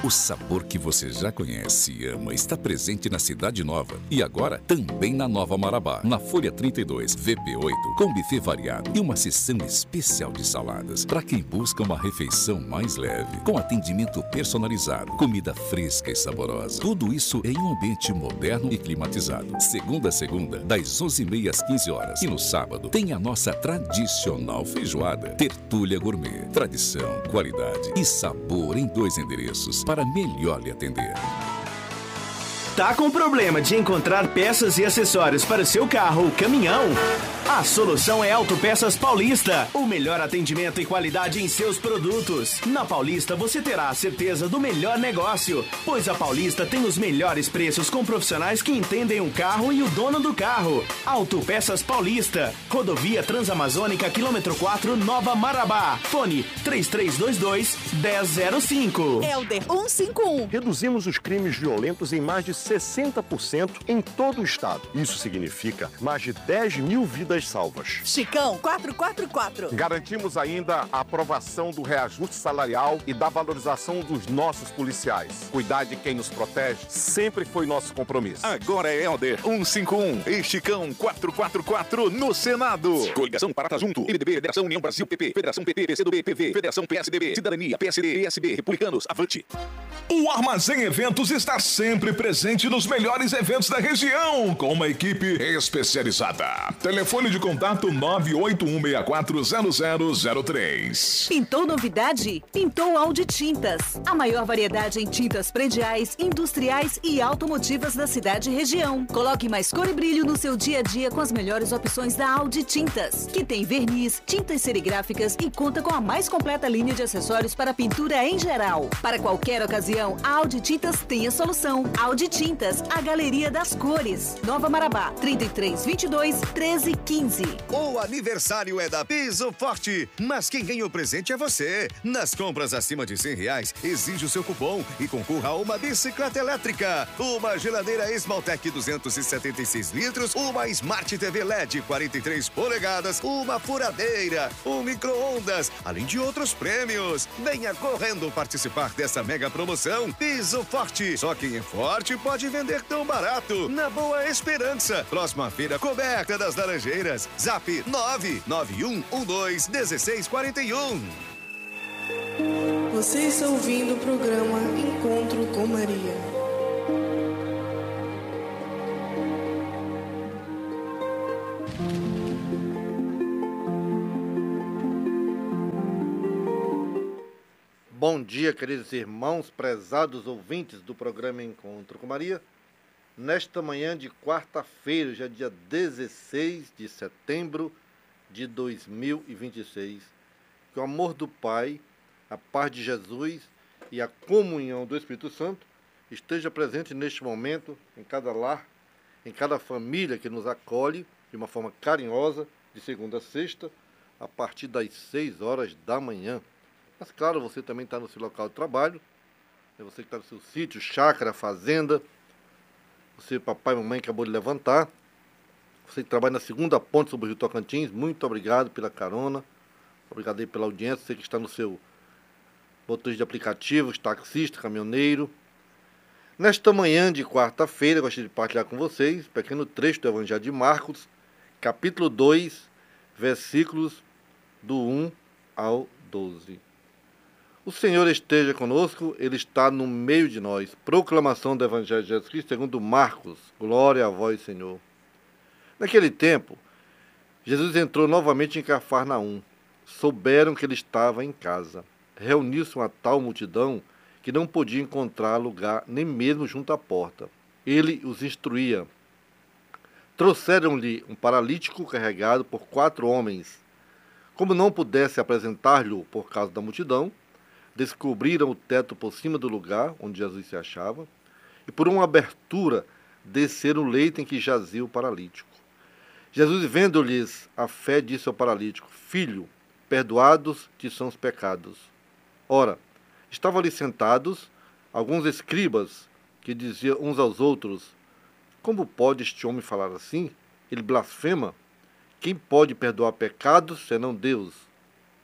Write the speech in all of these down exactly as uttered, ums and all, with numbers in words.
O sabor que você já conhece e ama está presente na Cidade Nova e agora também na Nova Marabá, na Folha trinta e dois, V P oito, com buffet variado e uma seção especial de saladas para quem busca uma refeição mais leve, com atendimento personalizado, comida fresca e saborosa. Tudo isso em um ambiente moderno e climatizado. Segunda a segunda, das onze e meia às quinze horas. E no sábado tem a nossa tradicional feijoada. Tertúlia Gourmet. Tradição, qualidade e sabor em dois endereços para melhor lhe atender. Tá com problema de encontrar peças e acessórios para o seu carro ou caminhão? A solução é Autopeças Paulista. O melhor atendimento e qualidade em seus produtos. Na Paulista você terá a certeza do melhor negócio, pois a Paulista tem os melhores preços com profissionais que entendem o carro e o dono do carro. Autopeças Paulista. Rodovia Transamazônica, quilômetro quatro, Nova Marabá. Fone três três dois dois, um zero zero cinco. Helder cento e cinquenta e um. Reduzimos os crimes violentos em mais de sessenta por cento em todo o estado. Isso significa mais de dez mil vidas salvas. Chicão quatrocentos e quarenta e quatro. Garantimos ainda a aprovação do reajuste salarial e da valorização dos nossos policiais. Cuidar de quem nos protege sempre foi nosso compromisso. Agora é Helder cento e cinquenta e um e Chicão quatrocentos e quarenta e quatro no Senado. Coligação Parata Junto, M D B, Federação União Brasil, P P, Federação P T, P C do B, P V, Federação P S D B, Cidadania, P S D, P S B, Republicanos, Avante. O Armazém Eventos está sempre presente nos melhores eventos da região, com uma equipe especializada. Telefone de contato nove oito um seis quatro zero zero zero três. Pintou novidade? Pintou Audi Tintas. A maior variedade em tintas prediais, industriais e automotivas da cidade e região. Coloque mais cor e brilho no seu dia a dia com as melhores opções da Audi Tintas, que tem verniz, tintas serigráficas e conta com a mais completa linha de acessórios para pintura em geral. Para qualquer ocasião, a Audi Tintas tem a solução. Audi Tintas, a galeria das cores. Nova Marabá, trinta e três, vinte e dois, treze, quinze. O aniversário é da Piso Forte, mas quem ganha o presente é você. Nas compras acima de cem reais, exige o seu cupom e concorra a uma bicicleta elétrica, uma geladeira Esmaltec duzentos e setenta e seis litros, uma Smart T V L E D quarenta e três polegadas, uma furadeira, um micro-ondas, além de outros prêmios. Venha correndo participar dessa mega promoção. Piso Forte, só quem é forte pode vender tão barato. Na Boa Esperança, próxima feira coberta das Laranjeiras. Zap nove nove um um dois um seis quatro um. Você está ouvindo o programa Encontro com Maria. Bom dia, queridos irmãos, prezados ouvintes do programa Encontro com Maria. Nesta manhã de quarta-feira, já dia dezesseis de setembro de dois mil e vinte e seis, que o amor do Pai, a paz de Jesus e a comunhão do Espírito Santo esteja presente neste momento em cada lar, em cada família que nos acolhe de uma forma carinhosa, de segunda a sexta, a partir das seis horas da manhã. Mas, claro, você também está no seu local de trabalho, é você que está no seu sítio, chácara, fazenda, você, papai e mamãe, acabou de levantar, você que trabalha na segunda ponte sobre o Rio Tocantins, muito obrigado pela carona, obrigado aí pela audiência, você que está no seu motorista de aplicativos, taxista, caminhoneiro. Nesta manhã de quarta-feira, eu gostaria de partilhar com vocês um pequeno trecho do Evangelho de Marcos, capítulo dois, versículos do um ao doze. O Senhor esteja conosco, Ele está no meio de nós. Proclamação do Evangelho de Jesus Cristo segundo Marcos. Glória a vós, Senhor. Naquele tempo, Jesus entrou novamente em Cafarnaum. Souberam que ele estava em casa. Reuniu-se uma tal multidão que não podia encontrar lugar nem mesmo junto à porta. Ele os instruía. Trouxeram-lhe um paralítico carregado por quatro homens. Como não pudesse apresentar-lhe por causa da multidão, descobriram o teto por cima do lugar onde Jesus se achava, e por uma abertura desceram o leito em que jazia o paralítico. Jesus, vendo-lhes a fé, disse ao paralítico: Filho, perdoados te são os pecados. Ora, estavam ali sentados alguns escribas que diziam uns aos outros: Como pode este homem falar assim? Ele blasfema. Quem pode perdoar pecados senão Deus?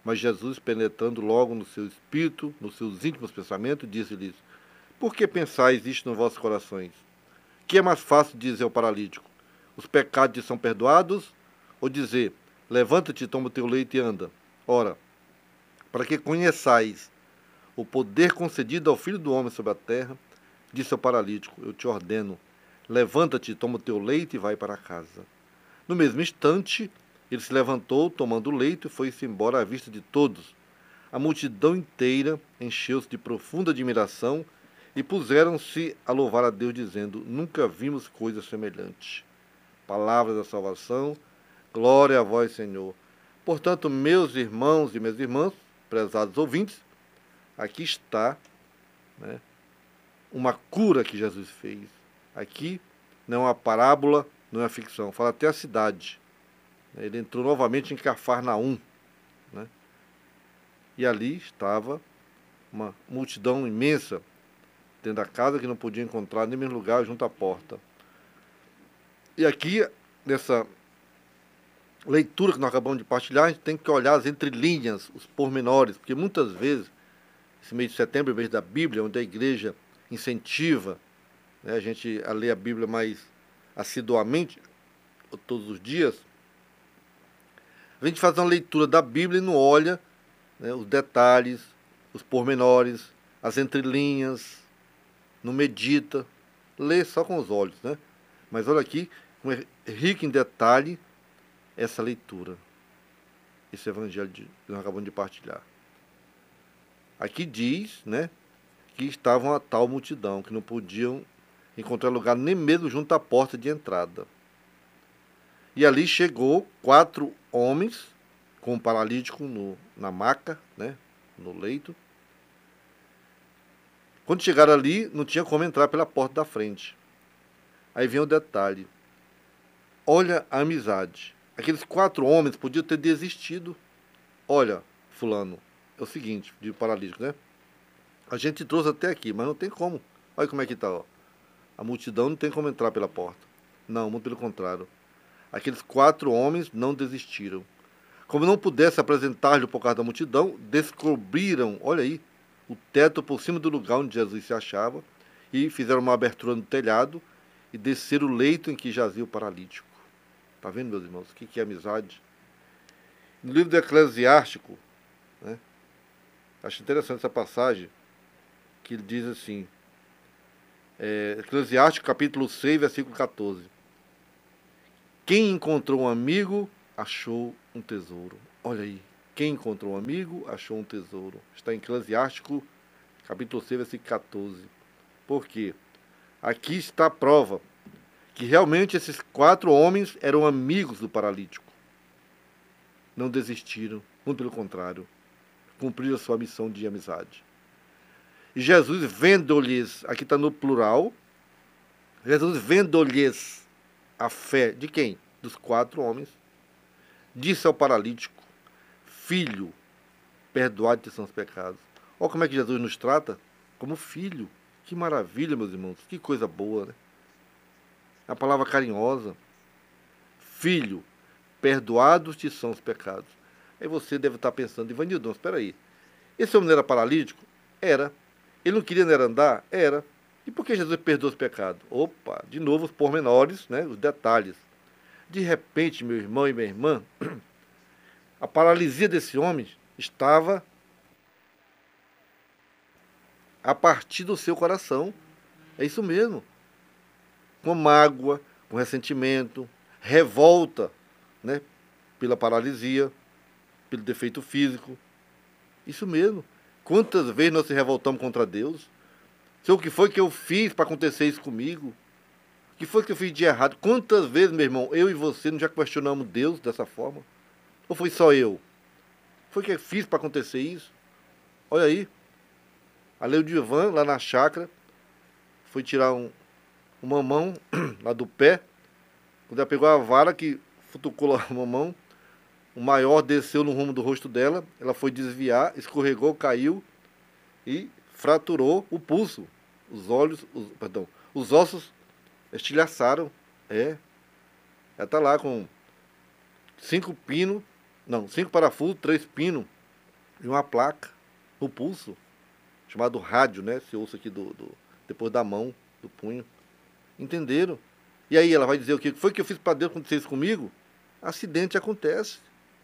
Mas Jesus, penetrando logo no seu espírito, nos seus íntimos pensamentos, disse-lhes: por que pensais isto nos vossos corações? Que é mais fácil dizer ao paralítico: os pecados te são perdoados? Ou dizer: levanta-te, toma o teu leito e anda? Ora, para que conheçais o poder concedido ao Filho do Homem sobre a terra, disse ao paralítico: eu te ordeno, levanta-te, toma o teu leito e vai para casa. No mesmo instante, ele se levantou, tomando o leito, e foi-se embora à vista de todos. A multidão inteira encheu-se de profunda admiração e puseram-se a louvar a Deus, dizendo: nunca vimos coisa semelhante. Palavra da salvação, glória a vós, Senhor. Portanto, meus irmãos e minhas irmãs, prezados ouvintes, aqui está, né, uma cura que Jesus fez. Aqui não é uma parábola, não é uma ficção, fala até a cidade. Ele entrou novamente em Cafarnaum, né? E ali estava uma multidão imensa dentro da casa que não podia encontrar nem mesmo lugar junto à porta. E aqui, nessa leitura que nós acabamos de partilhar, a gente tem que olhar as entrelinhas, os pormenores, porque muitas vezes, esse mês de setembro é o mês da Bíblia, onde a igreja incentiva, né, a gente a ler a Bíblia mais assiduamente, todos os dias, a gente faz uma leitura da Bíblia e não olha, né, os detalhes, os pormenores, as entrelinhas, não medita, lê só com os olhos, né? Mas olha aqui, como é rico em detalhe essa leitura, esse evangelho de, que nós acabamos de partilhar. Aqui diz, né, que estavam a tal multidão, que não podiam encontrar lugar nem mesmo junto à porta de entrada. E ali chegou quatro homens com um paralítico no, na maca, né, no leito. Quando chegaram ali, não tinha como entrar pela porta da frente. Aí vem o detalhe. Olha a amizade. Aqueles quatro homens podiam ter desistido. Olha, fulano, é o seguinte, de paralítico, né? A gente te trouxe até aqui, mas não tem como. Olha como é que está, ó. A multidão não tem como entrar pela porta. Não, muito pelo contrário. Aqueles quatro homens não desistiram. Como não pudesse apresentar-lhe por causa da multidão, descobriram, olha aí, o teto por cima do lugar onde Jesus se achava, e fizeram uma abertura no telhado e desceram o leito em que jazia o paralítico. Está vendo, meus irmãos, o que é amizade? No livro do Eclesiástico, né, acho interessante essa passagem, que ele diz assim, é, Eclesiástico capítulo seis, versículo catorze. Quem encontrou um amigo, achou um tesouro. Olha aí, quem encontrou um amigo, achou um tesouro. Está em Eclesiástico capítulo seis, versículo catorze. Por quê? Aqui está a prova que realmente esses quatro homens eram amigos do paralítico. Não desistiram, muito pelo contrário, cumpriram a sua missão de amizade. E Jesus vendo-lhes, aqui está no plural, Jesus vendo-lhes a fé de quem? Dos quatro homens, disse ao paralítico: filho, perdoado-te são os pecados. Olha como é que Jesus nos trata, como filho. Que maravilha, meus irmãos, que coisa boa, né? A palavra carinhosa. Filho, perdoados-te são os pecados. Aí você deve estar pensando: Ivanildo, espera aí, esse homem não era paralítico? Era. Ele não queria era andar? Era. E por que Jesus perdoou os pecados? Opa, de novo os pormenores, né, os detalhes. De repente, meu irmão e minha irmã, a paralisia desse homem estava a partir do seu coração. É isso mesmo. Com mágoa, com ressentimento, revolta, né, pela paralisia, pelo defeito físico. Isso mesmo. Quantas vezes nós se revoltamos contra Deus? Senhor, o que foi que eu fiz para acontecer isso comigo? O que foi que eu fiz de errado? Quantas vezes, meu irmão, eu e você não já questionamos Deus dessa forma? Ou foi só eu? Foi o que eu fiz para acontecer isso? Olha aí. A Leu de Ivan, lá na chácara, foi tirar um, um mamão lá do pé. Quando ela pegou a vara que futucou lá o mamão, o maior desceu no rumo do rosto dela. Ela foi desviar, escorregou, caiu e fraturou o pulso. Os olhos, os, perdão, os ossos estilhaçaram. É. Ela está lá com cinco pinos, não, cinco parafusos, três pinos e uma placa no pulso, chamado rádio, né? Esse osso aqui do, do, depois da mão, do punho. Entenderam? E aí ela vai dizer o quê? O que foi que eu fiz para Deus acontecer isso comigo? Acidente acontece.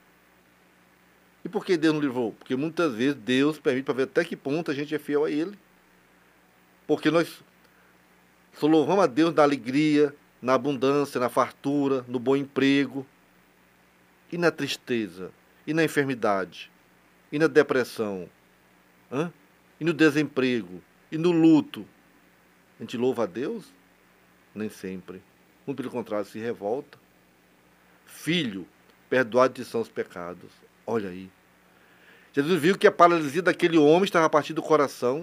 E por que Deus não livrou? Porque muitas vezes Deus permite para ver até que ponto a gente é fiel a Ele. Porque nós só louvamos a Deus na alegria, na abundância, na fartura, no bom emprego, e na tristeza, e na enfermidade, e na depressão, hein? E no desemprego, e no luto. A gente louva a Deus? Nem sempre. Muito pelo contrário, se revolta. Filho, perdoado-te são os pecados. Olha aí. Jesus viu que a paralisia daquele homem estava a partir do coração.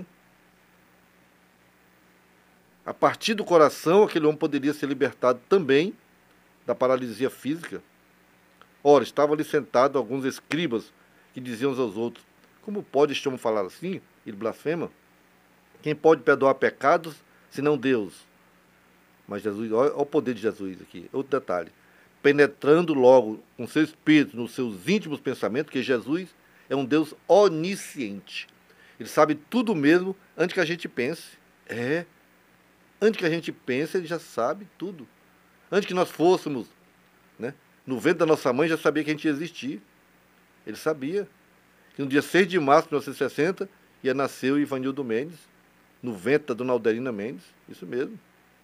A partir do coração, aquele homem poderia ser libertado também da paralisia física. Ora, estavam ali sentados alguns escribas que diziam uns aos outros: como pode este homem falar assim? Ele blasfema. Quem pode perdoar pecados, senão Deus? Mas Jesus, olha o poder de Jesus aqui. Outro detalhe. Penetrando logo com seu espírito nos seus íntimos pensamentos, que Jesus é um Deus onisciente. Ele sabe tudo mesmo antes que a gente pense. É. Antes que a gente pense, ele já sabe tudo. Antes que nós fôssemos, né, no ventre da nossa mãe, já sabia que a gente ia existir. Ele sabia que no dia seis de março de mil novecentos e sessenta ia nascer o Ivanildo Mendes, no ventre da dona Alderina Mendes. Isso mesmo.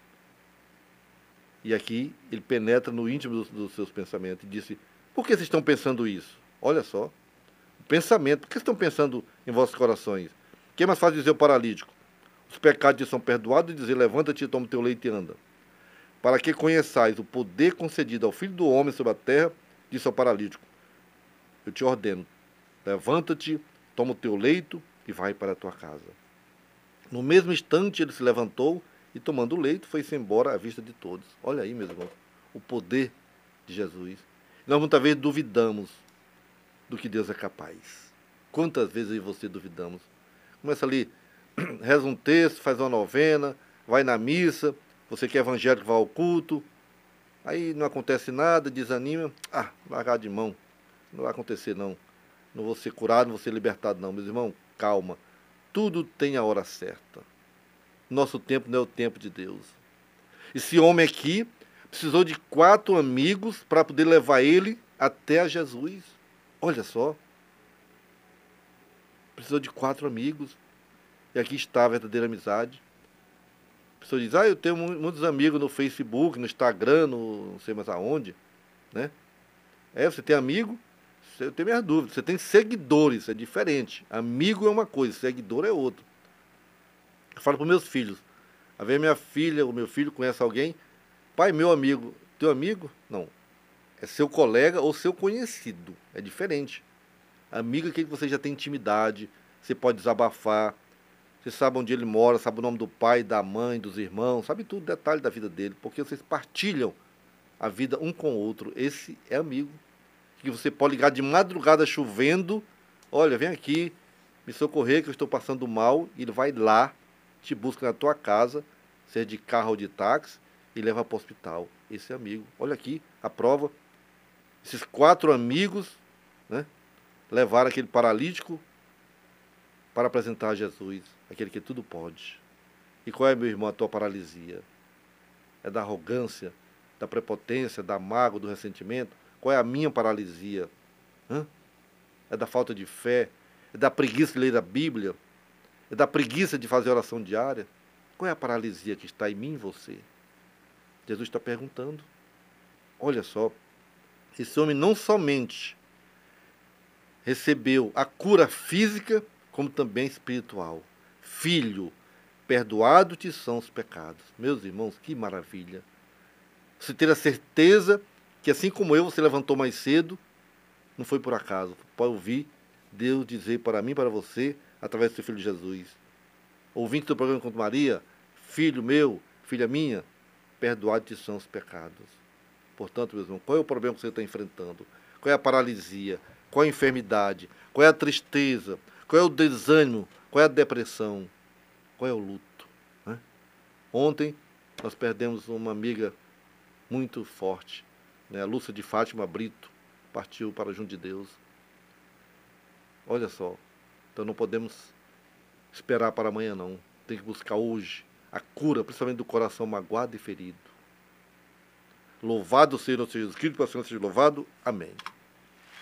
E aqui ele penetra no íntimo dos, dos seus pensamentos e disse: por que vocês estão pensando isso? Olha só. O pensamento. Por que vocês estão pensando em vossos corações? O que é mais fácil dizer ao paralítico? Os pecados te são perdoados, e dizer: levanta-te, toma o teu leite e anda. Para que conheçais o poder concedido ao Filho do Homem sobre a terra, disse ao paralítico: eu te ordeno, levanta-te, toma o teu leito e vai para a tua casa. No mesmo instante ele se levantou e, tomando o leito, foi-se embora à vista de todos. Olha aí, meus irmãos, o poder de Jesus. Nós muitas vezes duvidamos do que Deus é capaz. Quantas vezes eu e você duvidamos? Começa ali, reza um texto, faz uma novena, vai na missa, você que é evangélico, vai ao culto, aí não acontece nada, desanima, ah, largar de mão, não vai acontecer não, não vou ser curado, não vou ser libertado não. Meus irmãos, calma, tudo tem a hora certa. Nosso tempo não é o tempo de Deus. Esse homem aqui precisou de quatro amigos para poder levar ele até a Jesus. Olha só, precisou de quatro amigos. E aqui está a verdadeira amizade. A pessoa diz: ah, eu tenho muitos amigos no Facebook, no Instagram, no não sei mais aonde, né? É, você tem amigo? Eu tenho minhas dúvidas. Você tem seguidores, é diferente. Amigo é uma coisa, seguidor é outra. Eu falo para os meus filhos. Às vezes minha filha ou meu filho conhece alguém: pai, meu amigo. Teu amigo? Não. É seu colega ou seu conhecido. É diferente. Amigo é aquele que você já tem intimidade, você pode desabafar. Você sabe onde ele mora, sabe o nome do pai, da mãe, dos irmãos, sabe tudo, detalhe da vida dele, porque vocês partilham a vida um com o outro. Esse é amigo, que você pode ligar de madrugada chovendo: olha, vem aqui, me socorrer que eu estou passando mal, e ele vai lá, te busca na tua casa, seja de carro ou de táxi, e leva para o hospital. Esse é amigo. Olha aqui a prova. Esses quatro amigos, né, levaram aquele paralítico para apresentar a Jesus, aquele que tudo pode. E qual é, meu irmão, a tua paralisia? É da arrogância, da prepotência, da mágoa, do ressentimento? Qual é a minha paralisia? Hã? É da falta de fé? É da preguiça de ler a Bíblia? É da preguiça de fazer oração diária? Qual é a paralisia que está em mim e você? Jesus está perguntando. Olha só, esse homem não somente recebeu a cura física, como também espiritual. Filho, perdoado-te são os pecados. Meus irmãos, que maravilha. Você ter a certeza que, assim como eu, você levantou mais cedo, não foi por acaso. Pode ouvir Deus dizer para mim e para você, através do seu Filho Jesus. Ouvinte do programa Encontro Maria: filho meu, filha minha, perdoado-te são os pecados. Portanto, meus irmãos, qual é o problema que você está enfrentando? Qual é a paralisia? Qual é a enfermidade? Qual é a tristeza? Qual é o desânimo? Qual é a depressão? Qual é o luto? Né? Ontem nós perdemos uma amiga muito forte, né? A Lúcia de Fátima Brito partiu para junto de Deus. Olha só. Então não podemos esperar para amanhã, não. Tem que buscar hoje a cura, principalmente do coração magoado e ferido. Louvado seja o Senhor Jesus Cristo, para sempre seja louvado. Amém.